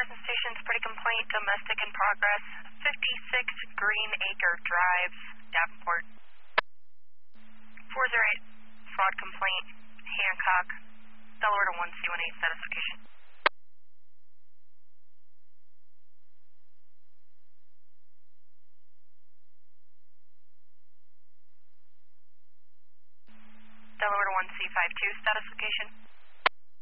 Horizon Station's pretty complaint, domestic in progress, 56 Green Acre Drive, Davenport. 408, fraud complaint, Hancock, Delaware to 1C18, status location. Delaware to 1C52, status location.